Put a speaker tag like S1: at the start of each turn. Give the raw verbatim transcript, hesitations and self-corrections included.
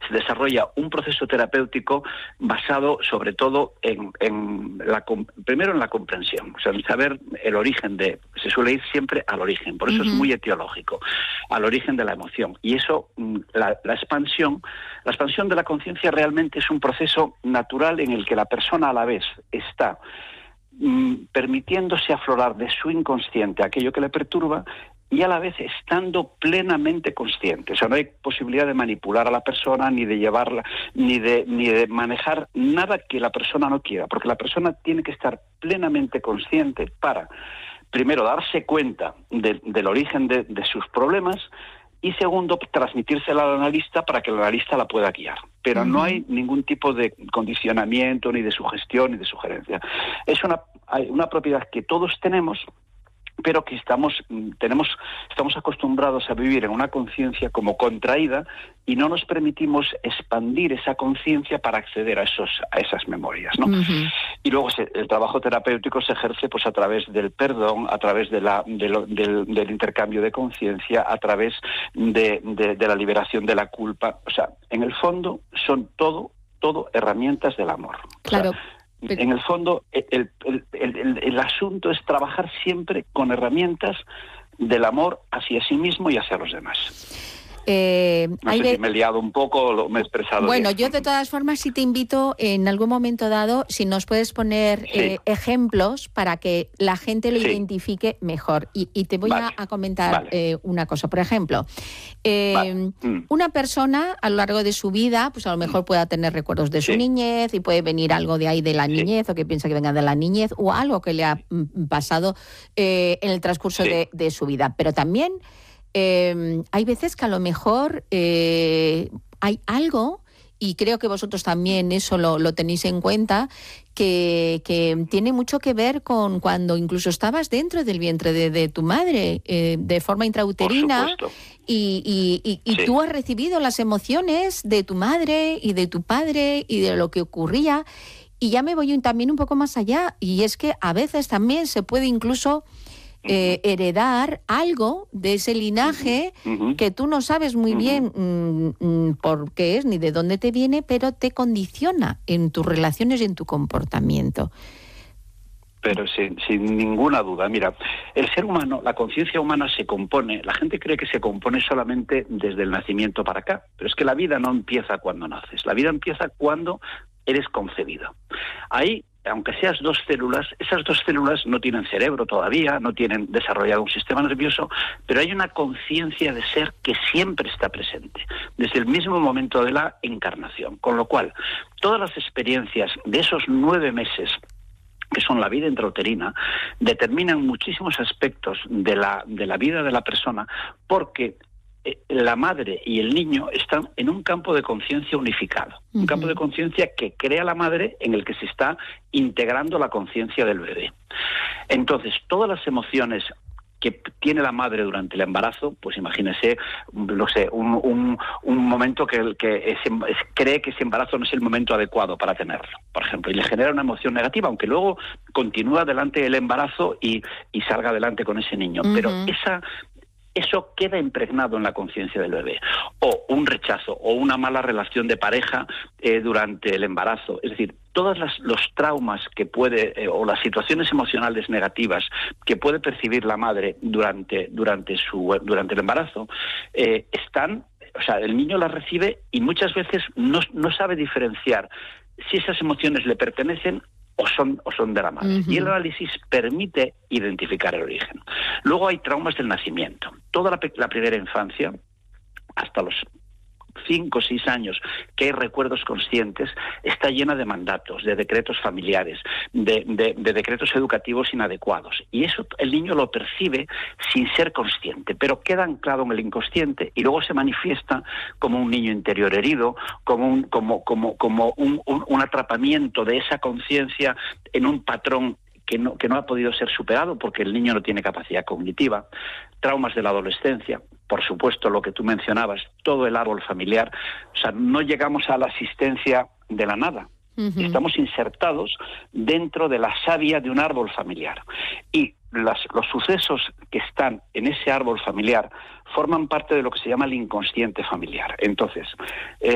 S1: se desarrolla un proceso terapéutico basado sobre todo en, en la, primero en la comprensión, o sea, en saber el origen de, se suele ir siempre al origen, por eso uh-huh. es muy etiológico, al origen de la emoción. Y eso, la, la expansión, la expansión de la conciencia realmente es un proceso natural en el que la persona a la vez está mm, permitiéndose aflorar de su inconsciente aquello que le perturba, y a la vez estando plenamente consciente. O sea, no hay posibilidad de manipular a la persona, ni de llevarla, ni de, ni de manejar nada que la persona no quiera, porque la persona tiene que estar plenamente consciente para, primero, darse cuenta de, del origen de, de sus problemas, y segundo, transmitírsela al analista para que el analista la pueda guiar. Pero uh-huh. no hay ningún tipo de condicionamiento, ni de sugestión, ni de sugerencia. Es una, hay una propiedad que todos tenemos, pero que estamos tenemos estamos acostumbrados a vivir en una conciencia como contraída y no nos permitimos expandir esa conciencia para acceder a esos a esas memorias, ¿no? Uh-huh. Y luego se, el trabajo terapéutico se ejerce pues a través del perdón, a través de la de lo, del, del intercambio de conciencia, a través de, de, de la liberación de la culpa. O sea, en el fondo son todo todo herramientas del amor.
S2: Claro.
S1: O sea, en el fondo, el, el, el, el asunto es trabajar siempre con herramientas del amor hacia sí mismo y hacia los demás.
S2: Eh,
S1: no sé de... si me he liado un poco o lo, me he expresado
S2: Bueno,
S1: bien.
S2: Yo de todas formas sí te invito en algún momento dado, si nos puedes poner sí. eh, ejemplos para que la gente lo sí. identifique mejor. Y, y te voy vale. a, a comentar vale. eh, una cosa. Por ejemplo, eh, vale. mm. una persona a lo largo de su vida, pues a lo mejor pueda tener recuerdos de su sí. niñez y puede venir algo de ahí de la sí. niñez o que piensa que venga de la niñez o algo que le ha pasado eh, en el transcurso sí. de, de su vida. Pero también Eh, hay veces que a lo mejor eh, hay algo, y creo que vosotros también eso lo, lo tenéis en cuenta, que, que tiene mucho que ver con cuando incluso estabas dentro del vientre de, de tu madre, eh, de forma intrauterina, y, y, y, y sí. tú has recibido las emociones de tu madre y de tu padre y de lo que ocurría. Y ya me voy también un poco más allá, y es que a veces también se puede incluso Eh, heredar algo de ese linaje uh-huh. que tú no sabes muy uh-huh. bien mm, mm, por qué es ni de dónde te viene, pero te condiciona en tus relaciones y en tu comportamiento.
S1: Pero sin, sin ninguna duda. Mira, el ser humano, la conciencia humana se compone, la gente cree que se compone solamente desde el nacimiento para acá, pero es que la vida no empieza cuando naces, la vida empieza cuando eres concebido. Ahí, aunque seas dos células, esas dos células no tienen cerebro todavía, no tienen desarrollado un sistema nervioso, pero hay una conciencia de ser que siempre está presente, desde el mismo momento de la encarnación. Con lo cual, todas las experiencias de esos nueve meses, que son la vida intrauterina, determinan muchísimos aspectos de la, de la vida de la persona, porque la madre y el niño están en un campo de conciencia unificado, uh-huh. un campo de conciencia que crea la madre en el que se está integrando la conciencia del bebé. Entonces, todas las emociones que tiene la madre durante el embarazo, pues imagínese, no sé, un, un, un momento que, que es, es, cree que ese embarazo no es el momento adecuado para tenerlo, por ejemplo, y le genera una emoción negativa, aunque luego continúa adelante el embarazo y, y salga adelante con ese niño. Uh-huh. Pero esa... eso queda impregnado en la conciencia del bebé. O un rechazo, o una mala relación de pareja eh, durante el embarazo. Es decir, todos los traumas que puede, eh, o las situaciones emocionales negativas que puede percibir la madre durante, durante, su, durante el embarazo, eh, están, o sea, el niño las recibe y muchas veces no, no sabe diferenciar si esas emociones le pertenecen o son, o son de la madre. Uh-huh. Y el análisis permite identificar el origen. Luego hay traumas del nacimiento. Toda la, la primera infancia, hasta los cinco o seis años, que hay recuerdos conscientes, está llena de mandatos, de decretos familiares, de, de, de decretos educativos inadecuados. Y eso el niño lo percibe sin ser consciente, pero queda anclado en el inconsciente y luego se manifiesta como un niño interior herido, como un, como, como, como un, un, un atrapamiento de esa conciencia en un patrón que no, que no ha podido ser superado porque el niño no tiene capacidad cognitiva. Traumas de la adolescencia, por supuesto, lo que tú mencionabas, todo el árbol familiar. O sea, no llegamos a la asistencia de la nada. Uh-huh. Estamos insertados dentro de la savia de un árbol familiar. Y las, los sucesos que están en ese árbol familiar forman parte de lo que se llama el inconsciente familiar. Entonces, eh,